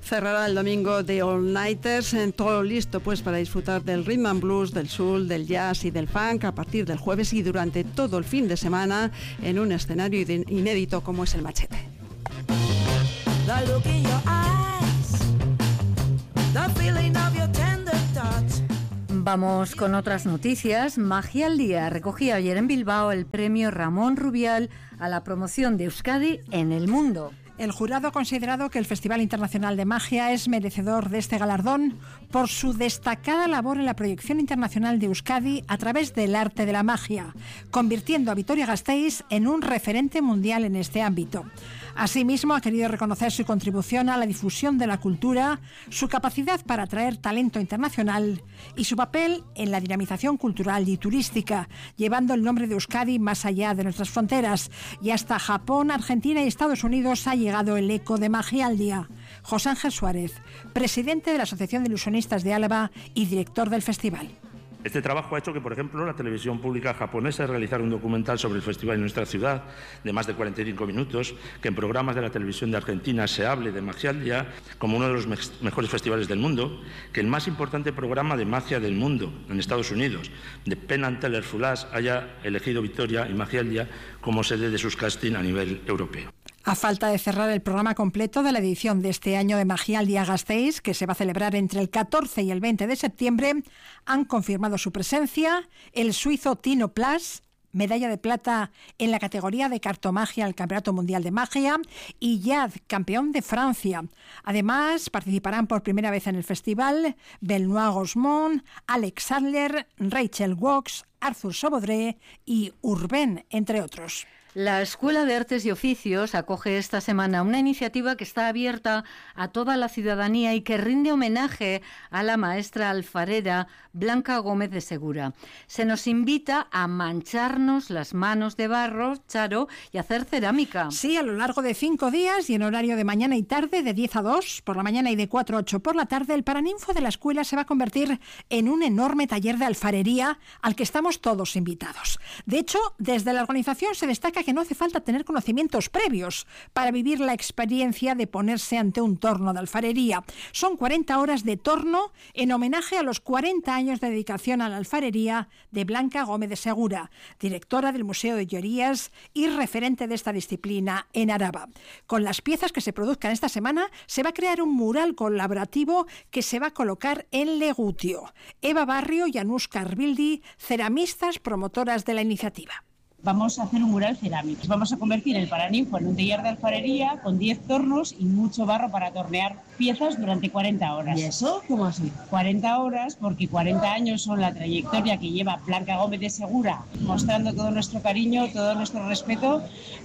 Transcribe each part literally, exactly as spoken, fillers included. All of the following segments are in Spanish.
Cerrará el domingo The All Nighters, en todo listo pues para disfrutar del rhythm and blues, del soul, del jazz y del funk a partir del jueves y durante todo el fin de semana en un escenario inédito como es el Machete. Vamos con otras noticias. Magia al Día recogía ayer en Bilbao el premio Ramón Rubial a la promoción de Euskadi en el mundo. El jurado ha considerado que el Festival Internacional de Magia es merecedor de este galardón por su destacada labor en la proyección internacional de Euskadi a través del arte de la magia, convirtiendo a Vitoria-Gasteiz en un referente mundial en este ámbito. Asimismo, ha querido reconocer su contribución a la difusión de la cultura, su capacidad para atraer talento internacional y su papel en la dinamización cultural y turística, llevando el nombre de Euskadi más allá de nuestras fronteras. Y hasta Japón, Argentina y Estados Unidos ha llegado el eco de Magia al Día. José Ángel Suárez, presidente de la Asociación de Ilusionistas de Álava y director del festival. Este trabajo ha hecho que, por ejemplo, la televisión pública japonesa realizara un documental sobre el festival en nuestra ciudad de más de cuarenta y cinco minutos, que en programas de la televisión de Argentina se hable de Magia al Día como uno de los me- mejores festivales del mundo, que el más importante programa de magia del mundo en Estados Unidos, de Penn and Teller Fulash, haya elegido Vitoria y Magia al Día como sede de sus casting a nivel europeo. A falta de cerrar el programa completo de la edición de este año de Magia al Día Gasteiz, que se va a celebrar entre el catorce y el veinte de septiembre, han confirmado su presencia el suizo Tino Plas, medalla de plata en la categoría de cartomagia al Campeonato Mundial de Magia, y Yad, campeón de Francia. Además, participarán por primera vez en el festival Benoît Gosmont, Alex Adler, Rachel Wox, Arthur Sobodré y Urben, entre otros. La Escuela de Artes y Oficios acoge esta semana una iniciativa que está abierta a toda la ciudadanía y que rinde homenaje a la maestra alfarera Blanca Gómez de Segura. Se nos invita a mancharnos las manos de barro, Charo, y hacer cerámica. Sí, a lo largo de cinco días y en horario de mañana y tarde, de diez a dos por la mañana y de cuatro a ocho por la tarde, el Paraninfo de la escuela se va a convertir en un enorme taller de alfarería al que estamos todos invitados. De hecho, desde la organización se destaca que no hace falta tener conocimientos previos para vivir la experiencia de ponerse ante un torno de alfarería. Son cuarenta horas de torno en homenaje a los cuarenta años de dedicación a la alfarería de Blanca Gómez de Segura, directora del Museo de Llorías y referente de esta disciplina en Araba. Con las piezas que se produzcan esta semana se va a crear un mural colaborativo que se va a colocar en Legutio. Eva Barrio y Anuska Arbildi, ceramistas promotoras de la iniciativa. Vamos a hacer un mural cerámico. Vamos a convertir el Paraninfo en un taller de alfarería con diez tornos y mucho barro para tornear piezas durante cuarenta horas. ¿Y eso cómo así? cuarenta horas porque cuarenta años son la trayectoria que lleva Blanca Gómez de Segura, mostrando todo nuestro cariño, todo nuestro respeto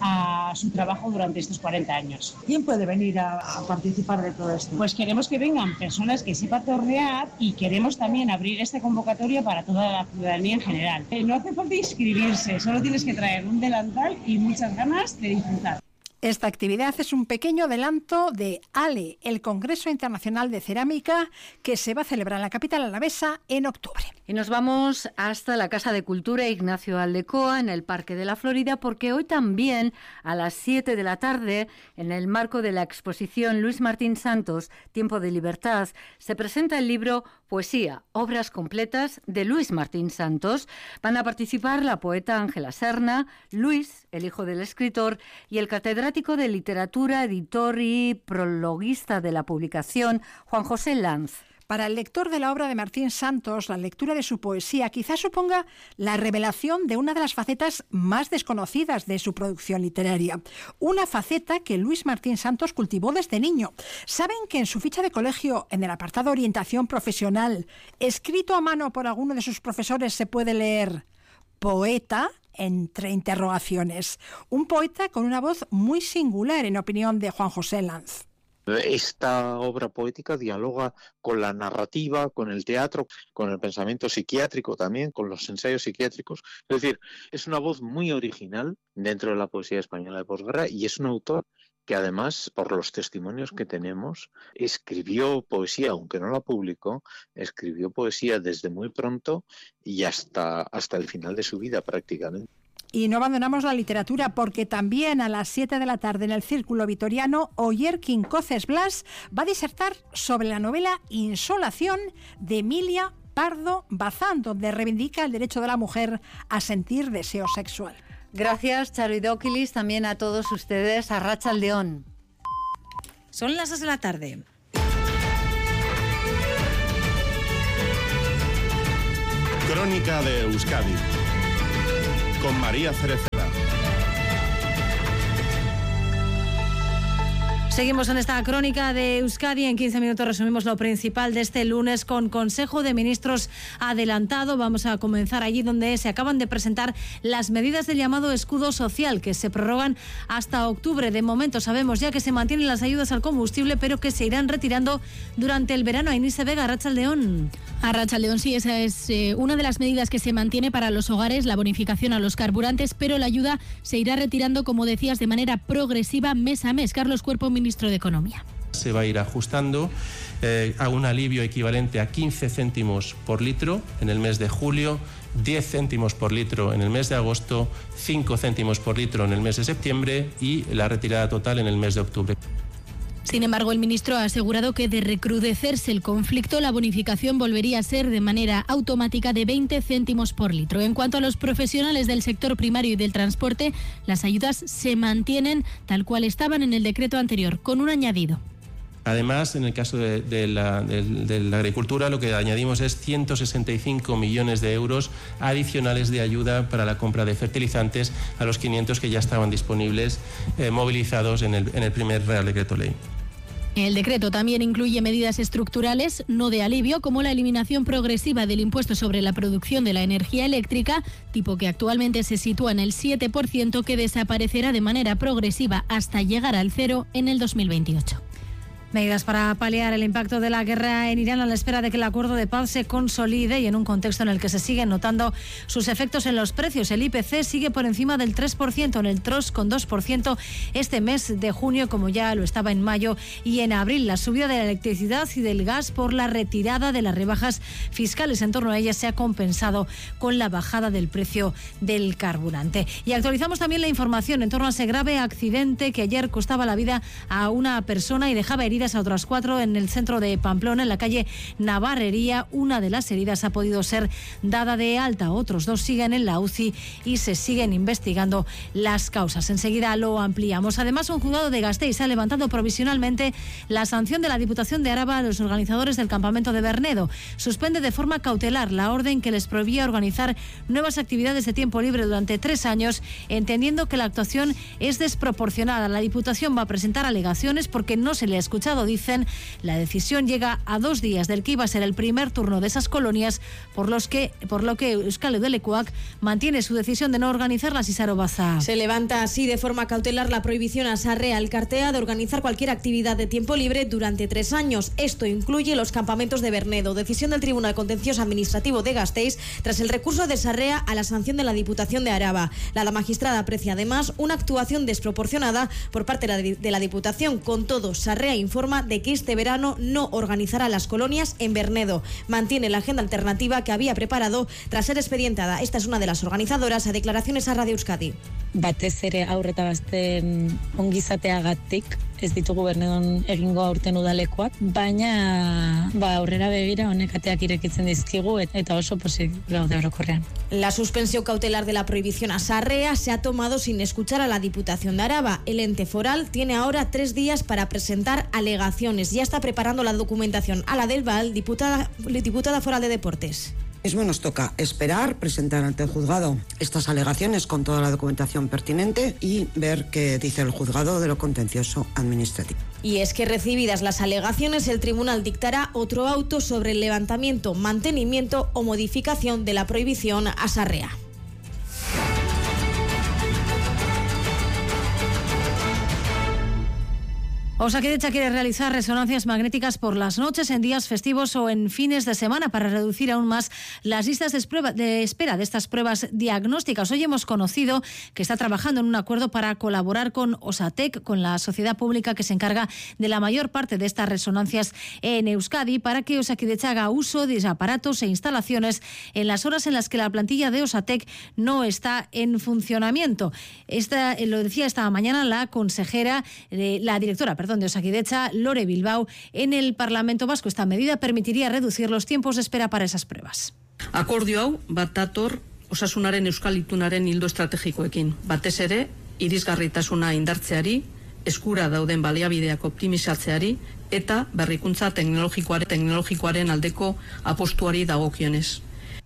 a su trabajo durante estos cuarenta años. ¿Quién puede venir a, a participar de todo esto? Pues queremos que vengan personas que sepan tornear y queremos también abrir esta convocatoria para toda la ciudadanía en general. Eh, no hace falta inscribirse, solo tienes que traer un delantal y muchas ganas de disfrutar. Esta actividad es un pequeño adelanto de ALE, el Congreso Internacional de Cerámica, que se va a celebrar en la capital alavesa en octubre. Y nos vamos hasta la Casa de Cultura Ignacio Aldecoa, en el Parque de la Florida, porque hoy también, a las siete de la tarde, en el marco de la exposición Luis Martín Santos, Tiempo de Libertad, se presenta el libro Poesía, obras completas de Luis Martín Santos. Van a participar la poeta Ángela Serna, Luis, el hijo del escritor, y el catedrático de literatura, editor y prologuista de la publicación, Juan José Lanz. Para el lector de la obra de Martín Santos, la lectura de su poesía quizás suponga la revelación de una de las facetas más desconocidas de su producción literaria. Una faceta que Luis Martín Santos cultivó desde niño. ¿Saben que en su ficha de colegio, en el apartado Orientación Profesional, escrito a mano por alguno de sus profesores, se puede leer poeta entre interrogaciones? Un poeta con una voz muy singular, en opinión de Juan José Lanz. Esta obra poética dialoga con la narrativa, con el teatro, con el pensamiento psiquiátrico también, con los ensayos psiquiátricos. Es decir, es una voz muy original dentro de la poesía española de posguerra y es un autor que además, por los testimonios que tenemos, escribió poesía, aunque no la publicó, escribió poesía desde muy pronto y hasta, hasta el final de su vida prácticamente. Y no abandonamos la literatura porque también a las siete de la tarde en el Círculo Vitoriano, Oyer Quincoces Blas va a disertar sobre la novela Insolación de Emilia Pardo Bazán, donde reivindica el derecho de la mujer a sentir deseo sexual. Gracias, Charo Idóquilis, también a todos ustedes, a Arratsaldeon. Son las dos de la tarde. Crónica de Euskadi con María Cereceda. Seguimos en esta crónica de Euskadi. En quince minutos resumimos lo principal de este lunes con Consejo de Ministros adelantado. Vamos a comenzar allí donde se acaban de presentar las medidas del llamado escudo social que se prorrogan hasta octubre. De momento sabemos ya que se mantienen las ayudas al combustible, pero que se irán retirando durante el verano. Ainise Vega, Arratsaldeon. Arratsaldeon, sí, esa es eh, una de las medidas que se mantiene para los hogares, la bonificación a los carburantes, pero la ayuda se irá retirando, como decías, de manera progresiva mes a mes. Carlos Cuerpo, ministro de Economía. Se va a ir ajustando eh, a un alivio equivalente a quince céntimos por litro en el mes de julio, diez céntimos por litro en el mes de agosto, cinco céntimos por litro en el mes de septiembre y la retirada total en el mes de octubre. Sin embargo, el ministro ha asegurado que de recrudecerse el conflicto, la bonificación volvería a ser de manera automática de veinte céntimos por litro. En cuanto a los profesionales del sector primario y del transporte, las ayudas se mantienen tal cual estaban en el decreto anterior, con un añadido. Además, en el caso de, de, la, de, de la agricultura, lo que añadimos es ciento sesenta y cinco millones de euros adicionales de ayuda para la compra de fertilizantes a los quinientos que ya estaban disponibles, eh, movilizados en el, en el primer Real Decreto Ley. El decreto también incluye medidas estructurales, no de alivio, como la eliminación progresiva del impuesto sobre la producción de la energía eléctrica, tipo que actualmente se sitúa en el siete por ciento, que desaparecerá de manera progresiva hasta llegar al cero en el dos mil veintiocho. Medidas para paliar el impacto de la guerra en Irán a la espera de que el acuerdo de paz se consolide y en un contexto en el que se siguen notando sus efectos en los precios. El I P C sigue por encima del tres por ciento, en el T R O S con dos por ciento este mes de junio, como ya lo estaba en mayo y en abril. La subida de la electricidad y del gas por la retirada de las rebajas fiscales en torno a ellas se ha compensado con la bajada del precio del carburante. Y actualizamos también la información en torno a ese grave accidente que ayer costaba la vida a una persona y dejaba heridas a otras cuatro en el centro de Pamplona, en la calle Navarrería. Una de las heridas ha podido ser dada de alta. Otros dos siguen en la U C I y se siguen investigando las causas. Enseguida lo ampliamos. Además, un juzgado de Gasteiz ha levantado provisionalmente la sanción de la Diputación de Araba a los organizadores del campamento de Bernedo. Suspende de forma cautelar la orden que les prohibía organizar nuevas actividades de tiempo libre durante tres años, entendiendo que la actuación es desproporcionada. La Diputación va a presentar alegaciones porque no se le ha escuchado. Dicen, la decisión llega a dos días del que iba a ser el primer turno de esas colonias, por los que por lo que Euskal Udalekuak mantiene su decisión de no organizar la Sisaro Baza. Se levanta así de forma cautelar la prohibición a Sarrea Alkartea de organizar cualquier actividad de tiempo libre durante tres años. Esto incluye los campamentos de Bernedo. Decisión del Tribunal Contencioso Administrativo de Gasteiz tras el recurso de Sarrea a la sanción de la Diputación de Araba. La magistrada aprecia además una actuación desproporcionada por parte de la Diputación. Con todo, Sarrea informa de que este verano no organizará las colonias en Bernedo. Mantiene la agenda alternativa que había preparado tras ser expedientada. Esta es una de las organizadoras, a declaraciones a Radio Euskadi. Batez ere aurre eta gazteen ongizateagatik ez ditugu Bernedon egingo aurten udalekoak, baina ba aurrera begira honek ateak irekitzen dizkigu eta oso posik gaude orokorrean. La suspensión cautelar de la prohibición a Sarrea se ha tomado sin escuchar a la Diputación de Araba. El ente foral tiene ahora tres días para presentar alegaciones. Ya está preparando la documentación a la del Val, diputada, diputada foral de Deportes. Mismo nos toca esperar, presentar ante el juzgado estas alegaciones con toda la documentación pertinente y ver qué dice el juzgado de lo contencioso administrativo. Y es que recibidas las alegaciones, el tribunal dictará otro auto sobre el levantamiento, mantenimiento o modificación de la prohibición a Sarrea. Osakidetza quiere realizar resonancias magnéticas por las noches, en días festivos o en fines de semana para reducir aún más las listas de, prueba, de espera de estas pruebas diagnósticas. Hoy hemos conocido que está trabajando en un acuerdo para colaborar con Osatec, con la sociedad pública que se encarga de la mayor parte de estas resonancias en Euskadi, para que Osakidetza haga uso de aparatos e instalaciones en las horas en las que la plantilla de Osatec no está en funcionamiento. Esta, lo decía esta mañana la consejera, eh, la directora, perdón, de Osakidetza, Lore Bilbao, en el Parlamento Vasco. Esta medida permitiría reducir los tiempos de espera para esas pruebas. Akordio hau bat dator osasunaren euskal itunaren ildo estrategikoekin. Batez ere, irisgarritasuna indartzeari, eskura dauden baliabideak optimizatzeari eta berrikuntza teknologikoaren, teknologikoaren aldeko apostuari dagokionez.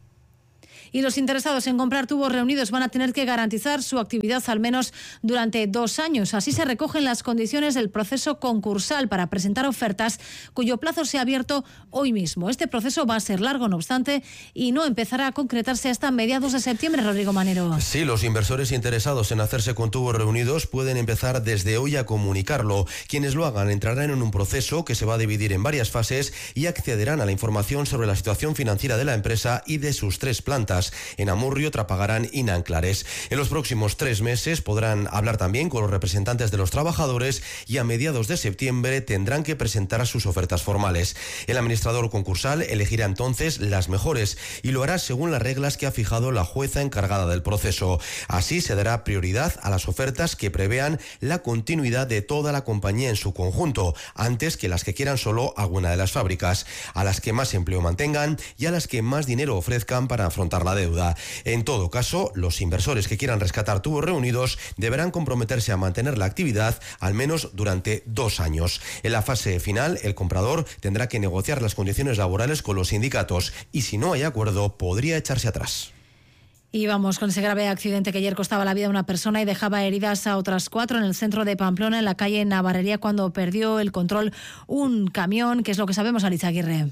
Y los interesados en comprar tubos reunidos van a tener que garantizar su actividad al menos durante dos años. Así se recogen las condiciones del proceso concursal para presentar ofertas cuyo plazo se ha abierto hoy mismo. Este proceso va a ser largo, no obstante, y no empezará a concretarse hasta mediados de septiembre. Rodrigo Manero. Sí, los inversores interesados en hacerse con tubos reunidos pueden empezar desde hoy a comunicarlo. Quienes lo hagan entrarán en un proceso que se va a dividir en varias fases y accederán a la información sobre la situación financiera de la empresa y de sus tres plantas, en Amurrio, Trapagarán y Nanclares. En los próximos tres meses podrán hablar también con los representantes de los trabajadores y a mediados de septiembre tendrán que presentar sus ofertas formales. El administrador concursal elegirá entonces las mejores y lo hará según las reglas que ha fijado la jueza encargada del proceso. Así se dará prioridad a las ofertas que prevean la continuidad de toda la compañía en su conjunto, antes que las que quieran solo alguna de las fábricas, a las que más empleo mantengan y a las que más dinero ofrezcan para afrontar la deuda. En todo caso, los inversores que quieran rescatar tubos reunidos deberán comprometerse a mantener la actividad al menos durante dos años. En la fase final, el comprador tendrá que negociar las condiciones laborales con los sindicatos y si no hay acuerdo, podría echarse atrás. Y vamos con ese grave accidente que ayer costaba la vida a una persona y dejaba heridas a otras cuatro en el centro de Pamplona, en la calle Navarrería, cuando perdió el control un camión. ¿Qué es lo que sabemos, Aritz Aguirre?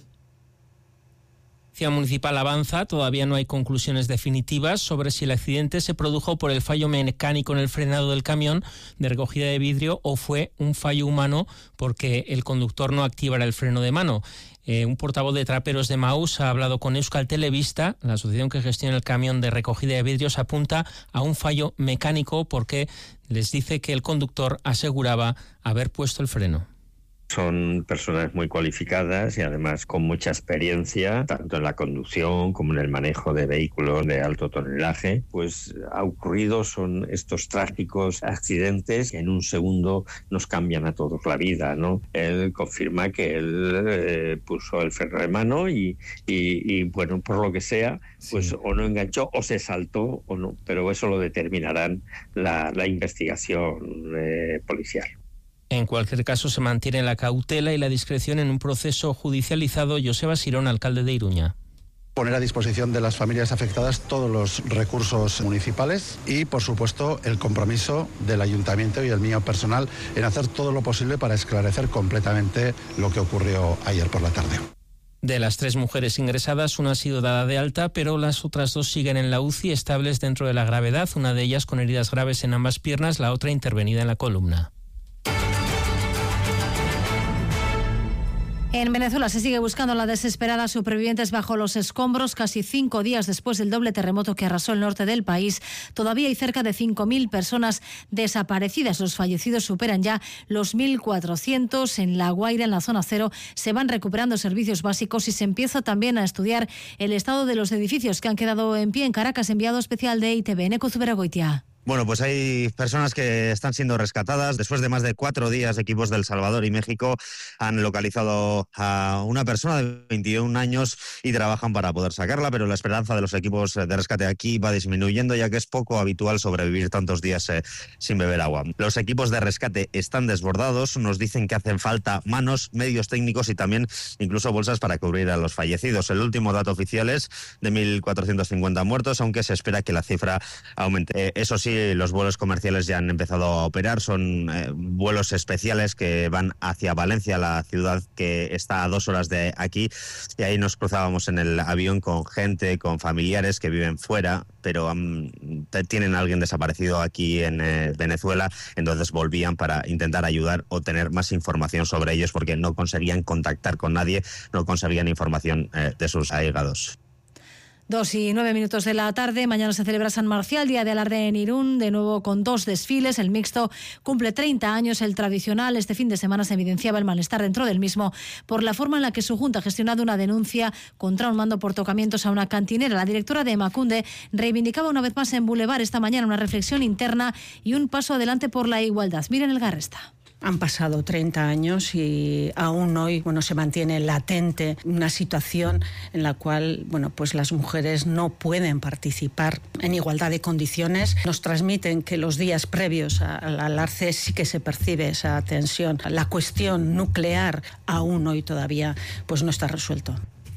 La Policía Municipal avanza, todavía no hay conclusiones definitivas sobre si el accidente se produjo por el fallo mecánico en el frenado del camión de recogida de vidrio o fue un fallo humano porque el conductor no activara el freno de mano. Eh, un portavoz de Traperos de Maús ha hablado con Euskal Telebista. La asociación que gestiona el camión de recogida de vidrios apunta a un fallo mecánico porque les dice que el conductor aseguraba haber puesto el freno. Son personas muy cualificadas y además con mucha experiencia, tanto en la conducción como en el manejo de vehículos de alto tonelaje. Pues ha ocurrido, son estos trágicos accidentes que en un segundo nos cambian a todos la vida, ¿no? Él confirma que él eh, puso el freno de mano y, y, y, bueno, por lo que sea, pues sí, o no enganchó o se saltó o no, pero eso lo determinarán la, la investigación eh, policial. En cualquier caso, se mantiene la cautela y la discreción en un proceso judicializado. Joseba Sirón, alcalde de Iruña. Poner a disposición de las familias afectadas todos los recursos municipales y, por supuesto, el compromiso del ayuntamiento y el mío personal en hacer todo lo posible para esclarecer completamente lo que ocurrió ayer por la tarde. De las tres mujeres ingresadas, una ha sido dada de alta, pero las otras dos siguen en la U C I, estables dentro de la gravedad, una de ellas con heridas graves en ambas piernas, la otra intervenida en la columna. En Venezuela se sigue buscando a las desesperadas supervivientes bajo los escombros. Casi cinco días después del doble terremoto que arrasó el norte del país, todavía hay cerca de cinco mil personas desaparecidas. Los fallecidos superan ya los mil cuatrocientos. En La Guaira, en la zona cero, se van recuperando servicios básicos y se empieza también a estudiar el estado de los edificios que han quedado en pie. En Caracas, enviado especial de I T V, Neco Zuberagoitia. Bueno, pues hay personas que están siendo rescatadas. Después de más de cuatro días, equipos de El Salvador y México han localizado a una persona de veintiún años y trabajan para poder sacarla, pero la esperanza de los equipos de rescate aquí va disminuyendo, ya que es poco habitual sobrevivir tantos días eh, sin beber agua. Los equipos de rescate están desbordados, nos dicen que hacen falta manos, medios técnicos y también incluso bolsas para cubrir a los fallecidos. El último dato oficial es de mil cuatrocientos cincuenta muertos, aunque se espera que la cifra aumente. Eh, eso sí, sí, los vuelos comerciales ya han empezado a operar. Son eh, vuelos especiales que van hacia Valencia, la ciudad que está a dos horas de aquí. Y ahí nos cruzábamos en el avión con gente, con familiares que viven fuera, pero um, tienen a alguien desaparecido aquí en eh, Venezuela. Entonces volvían para intentar ayudar o tener más información sobre ellos, porque no conseguían contactar con nadie, no conseguían información eh, de sus allegados. Dos y nueve minutos de la tarde. Mañana se celebra San Marcial, Día de Alarde en Irún, de nuevo con dos desfiles. El mixto cumple treinta años, el tradicional. Este fin de semana se evidenciaba el malestar dentro del mismo por la forma en la que su junta ha gestionado una denuncia contra un mando por tocamientos a una cantinera. La directora de Emakunde reivindicaba una vez más en Boulevard esta mañana una reflexión interna y un paso adelante por la igualdad. Miren el Garresta. Han pasado treinta años y aún hoy, bueno, se mantiene latente una situación en la cual, bueno, pues las mujeres no pueden participar en igualdad de condiciones. Nos transmiten que los días previos al alarce sí que se percibe esa tensión. La cuestión nuclear aún hoy todavía pues no está resuelto.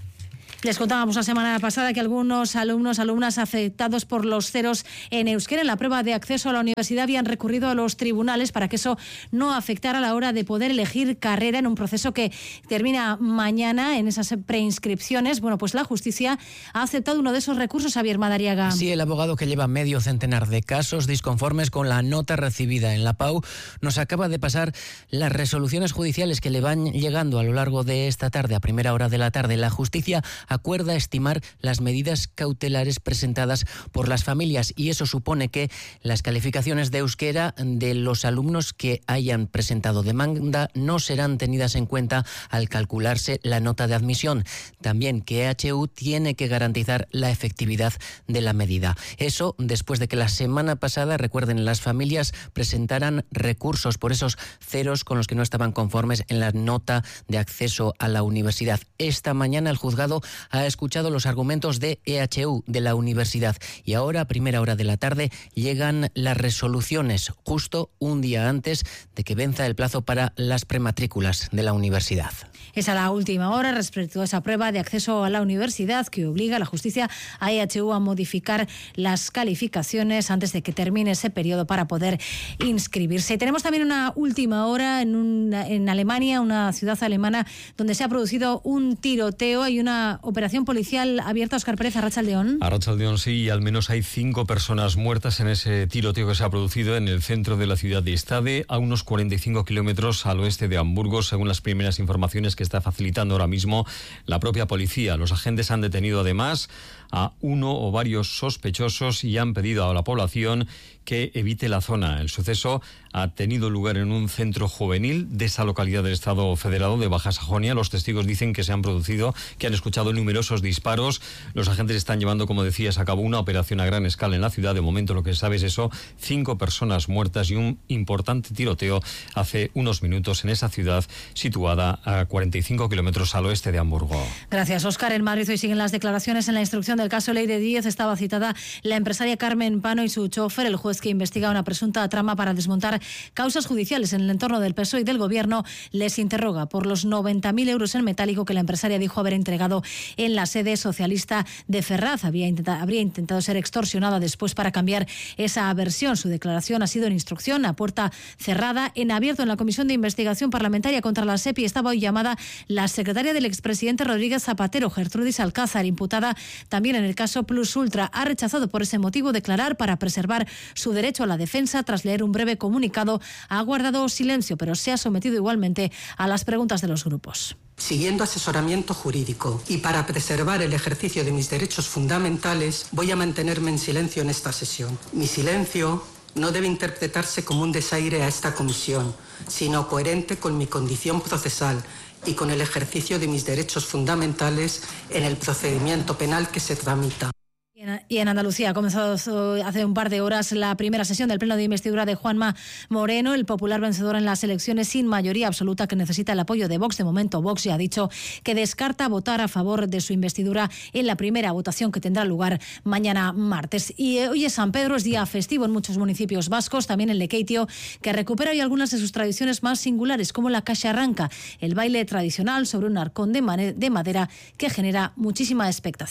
Les contábamos la semana pasada que algunos alumnos, alumnas afectados por los ceros en euskera en la prueba de acceso a la universidad habían recurrido a los tribunales para que eso no afectara a la hora de poder elegir carrera en un proceso que termina mañana en esas preinscripciones. Bueno, pues la justicia ha aceptado uno de esos recursos, Javier Madariaga. Sí, el abogado que lleva medio centenar de casos disconformes con la nota recibida en la P A U nos acaba de pasar las resoluciones judiciales que le van llegando a lo largo de esta tarde, a primera hora de la tarde. La justicia acuerda estimar las medidas cautelares presentadas por las familias y eso supone que las calificaciones de euskera de los alumnos que hayan presentado demanda no serán tenidas en cuenta al calcularse la nota de admisión. También que E H U tiene que garantizar la efectividad de la medida. Eso después de que la semana pasada, recuerden, las familias presentaran recursos por esos ceros con los que no estaban conformes en la nota de acceso a la universidad. Esta mañana el juzgado ha escuchado los argumentos de E H U, de la universidad, y ahora, a primera hora de la tarde, llegan las resoluciones, justo un día antes de que venza el plazo para las prematrículas de la universidad. Es a la última hora respecto a esa prueba de acceso a la universidad que obliga a la justicia a E H U a modificar las calificaciones antes de que termine ese periodo para poder inscribirse. Tenemos también una última hora en, una, en Alemania, una ciudad alemana donde se ha producido un tiroteo. Hay una operación policial abierta. Óscar Pérez, Arratsaldeón. Arratsaldeón, sí, y al menos hay cinco personas muertas en ese tiroteo que se ha producido en el centro de la ciudad de Stade, a unos cuarenta y cinco kilómetros al oeste de Hamburgo, según las primeras informaciones que está facilitando ahora mismo la propia policía. Los agentes han detenido además a uno o varios sospechosos y han pedido a la población que evite la zona. El suceso ha tenido lugar en un centro juvenil de esa localidad del Estado Federado de Baja Sajonia. Los testigos dicen que se han producido, que han escuchado numerosos disparos. Los agentes están llevando, como decías, a cabo una operación a gran escala en la ciudad. De momento lo que se sabe es eso, cinco personas muertas y un importante tiroteo hace unos minutos en esa ciudad situada a cuarenta y cinco kilómetros al oeste de Hamburgo. Gracias, Óscar. En Madrid hoy siguen las declaraciones en la instrucción del caso Leire Díez. Estaba citada la empresaria Carmen Pano y su chofer. El juez que investiga una presunta trama para desmontar causas judiciales en el entorno del P S O E y del Gobierno les interroga por los noventa mil euros en metálico que la empresaria dijo haber entregado en la sede socialista de Ferraz. Había intentado, habría intentado ser extorsionada después para cambiar esa versión. Su declaración ha sido en instrucción a puerta cerrada. En abierto en la Comisión de Investigación Parlamentaria contra la SEPI estaba hoy llamada la secretaria del expresidente Rodríguez Zapatero, Gertrudis Alcázar, imputada también en el caso Plus Ultra. Ha rechazado por ese motivo declarar para preservar su derecho a la defensa. Tras leer un breve comunicado, ha guardado silencio, pero se ha sometido igualmente a las preguntas de los grupos. Siguiendo asesoramiento jurídico y para preservar el ejercicio de mis derechos fundamentales, voy a mantenerme en silencio en esta sesión. Mi silencio no debe interpretarse como un desaire a esta comisión, sino coherente con mi condición procesal y con el ejercicio de mis derechos fundamentales en el procedimiento penal que se tramita. Y en Andalucía ha comenzado hace un par de horas la primera sesión del pleno de investidura de Juanma Moreno, el popular vencedor en las elecciones sin mayoría absoluta que necesita el apoyo de Vox. De momento, Vox ya ha dicho que descarta votar a favor de su investidura en la primera votación que tendrá lugar mañana martes. Y hoy es San Pedro, es día festivo en muchos municipios vascos, también en Lekeitio, que recupera hoy algunas de sus tradiciones más singulares, como la cacharranca, el baile tradicional sobre un arcón de madera que genera muchísima expectación.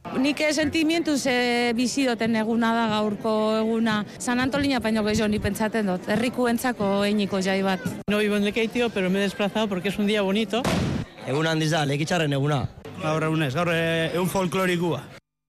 Nik sentimentuz e, bizi duten eguna da gaurko eguna. San Antolina baino gehiago ni pentsaten dut. Herrikuentzako einiko jai bat. No vivo en Lekeitio, pero me he desplazado porque es un día bonito. Eguna handiz da, Lekitzarren eguna. Gaur egunez, gaur egun folklorikua.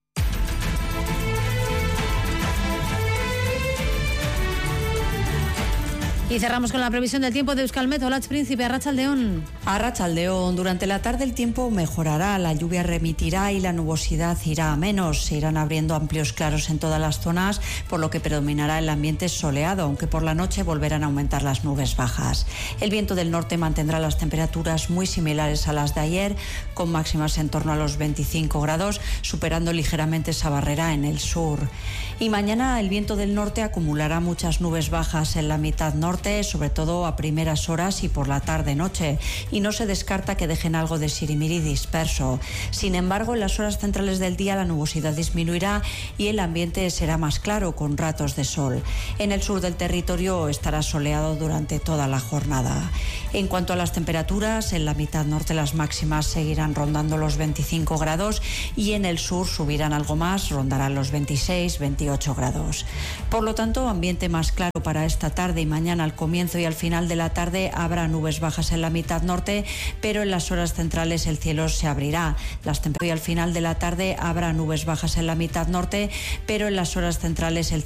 Y cerramos con la previsión del tiempo de Euskalmet. Hola, Príncipe, Arratsaldeón. Arratsaldeón, durante la tarde el tiempo mejorará, la lluvia remitirá y la nubosidad irá a menos. Se irán abriendo amplios claros en todas las zonas, por lo que predominará el ambiente soleado, aunque por la noche volverán a aumentar las nubes bajas. El viento del norte mantendrá las temperaturas muy similares a las de ayer, con máximas en torno a los veinticinco grados, superando ligeramente esa barrera en el sur. Y mañana el viento del norte acumulará muchas nubes bajas en la mitad norte, sobre todo a primeras horas y por la tarde-noche, y no se descarta que dejen algo de sirimiri disperso. Sin embargo, en las horas centrales del día la nubosidad disminuirá y el ambiente será más claro, con ratos de sol. En el sur del territorio estará soleado durante toda la jornada. En cuanto a las temperaturas, en la mitad norte las máximas seguirán rondando los veinticinco grados y en el sur subirán algo más, rondarán los veintiséis, veintiocho grados. Por lo tanto, ambiente más claro para esta tarde y mañana. Al comienzo y al final de la tarde habrá nubes bajas en la mitad norte, pero en las horas centrales el cielo se abrirá. Las temperaturas y al final de la tarde habrá nubes bajas en la mitad norte, pero en las horas centrales el